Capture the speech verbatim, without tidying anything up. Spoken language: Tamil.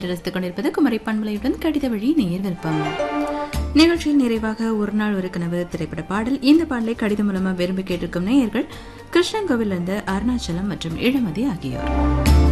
ரசித்துக் கொண்டிருப்பது குமரி பண்பலையுடன் கடித வழி நேர் விருப்பம் நிகழ்ச்சியில் நிறைவாக ஒரு நாள் ஒரு கனவு திரைப்பட பாடல். இந்த பாடலை கடிதம் மூலமா விரும்பி கேட்டிருக்கும் நேயர்கள் கிருஷ்ணங்கோவிலிருந்து அருணாச்சலம் மற்றும் இளமதி ஆகியோர்.